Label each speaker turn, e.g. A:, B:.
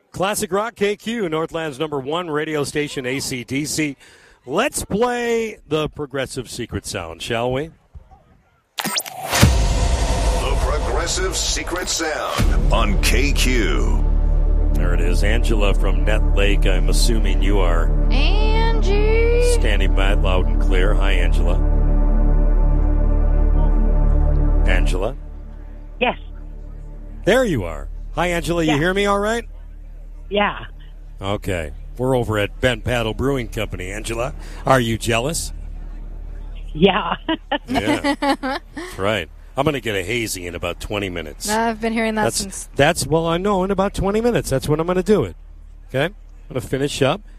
A: Classic Rock KQ, Northland's #1 radio station, AC/DC. Let's play the Progressive Secret Sound, shall we?
B: The Progressive Secret Sound on KQ.
A: There it is. Angela from Net Lake. I'm assuming you are
C: Angie.
A: standing by loud and clear. Hi, Angela. Angela?
D: Yes.
A: There you are. Hi, Angela. You hear me all right?
D: Yeah.
A: Okay. We're over at Ben Paddle Brewing Company, Angela. Are you jealous?
D: Yeah.
A: Yeah. That's right. I'm going to get a hazy in about 20 minutes.
C: I've been hearing that since.
A: Well, I know in about 20 minutes. That's when I'm going to do it. Okay? I'm going to finish up.